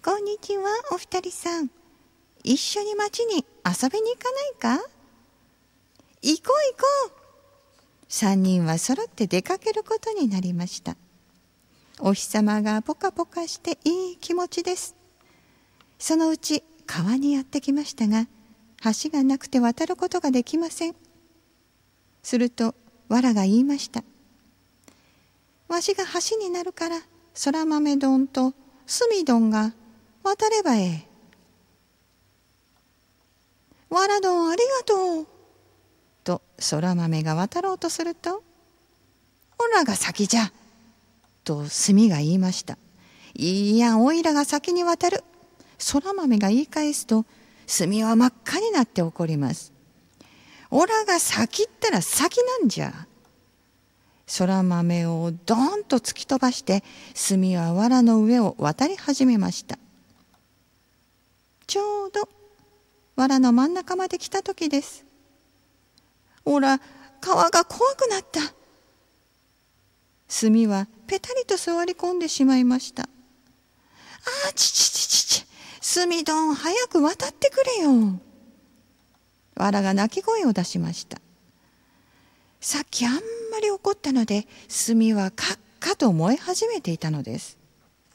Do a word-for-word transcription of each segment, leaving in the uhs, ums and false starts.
こんにちは、お二人さん。一緒に町に遊びに行かないか？行こう行こう。三人は揃って出かけることになりました。お日様がポカポカしていい気持ちです。そのうち川にやってきましたが、橋がなくて渡ることができません。するとわらが言いました。わしが橋になるから、そら豆丼とすみ丼が渡ればええ。わら丼ありがとう。とそら豆が渡ろうとすると、おらが先じゃ。とすみが言いました。いや、おいらが先に渡る。そら豆が言い返すと、すみは真っ赤になって怒ります。おらが先ったら先なんじゃ。そら豆をドーンと突き飛ばして、すみは藁の上を渡り始めました。ちょうど藁の真ん中まで来た時です。おら、川が怖くなった。すみはぺたりと座り込んでしまいました。ああ、ちちちちち、すみどん、早く渡ってくれよ。わらが泣き声を出しました。さっきあんまり怒ったので、すみはカッカと燃え始めていたのです。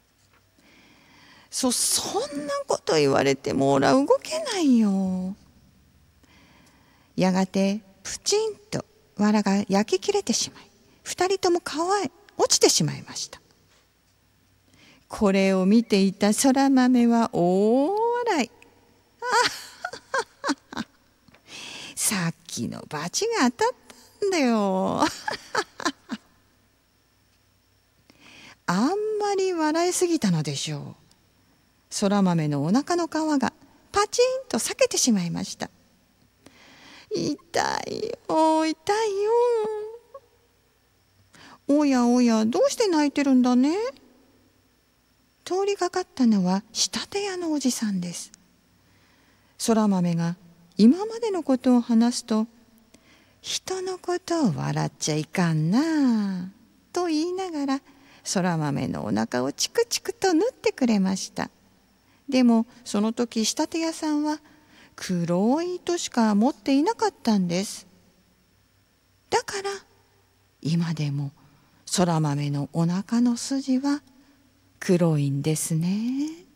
そ、そんなこと言われてもおら動けないよ。やがてプチンとわらが焼き切れてしまい、二人とも川へ落ちてしまいました。これを見ていたそら豆は大笑い。あさっきの罰が当たったんだよ。あんまり笑いすぎたのでしょう。そら豆のお腹の皮がパチンと裂けてしまいました。痛いよ、痛いよ。おやおや、どうして泣いてるんだね。通りがかったのは仕立て屋のおじさんです。そら豆が今までのことを話すと、人のことを笑っちゃいかんなと言いながら、そら豆のお腹をチクチクと縫ってくれました。でもその時仕立て屋さんは黒い糸しか持っていなかったんです。だから今でもそら豆のお腹の筋は黒いんですね。